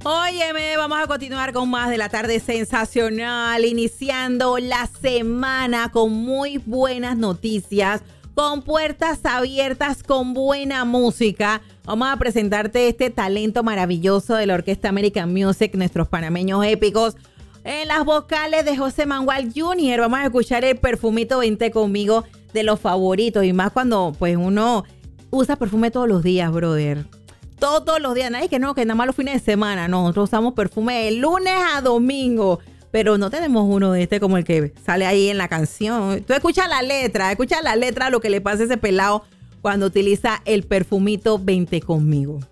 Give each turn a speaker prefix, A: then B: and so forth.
A: Óyeme, vamos a continuar con más de la tarde sensacional, iniciando la semana con muy buenas noticias, con puertas abiertas, con buena música. Vamos a presentarte este talento maravilloso de la Orquesta American Music, nuestros panameños épicos. En las vocales de José Mangual Jr. vamos a escuchar el perfumito Vente Conmigo, de los favoritos, y más cuando pues uno usa perfume todos los días, brother. Todos los días, nadie que no, que nada más los fines de semana. No, nosotros usamos perfume de lunes a domingo, pero no tenemos uno de este como el que sale ahí en la canción. Tú escucha la letra, lo que le pasa a ese pelado cuando utiliza el perfumito Vente Conmigo.